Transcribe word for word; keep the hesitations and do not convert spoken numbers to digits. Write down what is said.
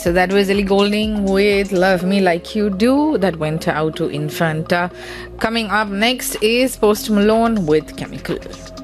So that was Ellie Goulding with Love Me Like You Do. That went out to Infanta. Coming up next is Post Malone with Chemical.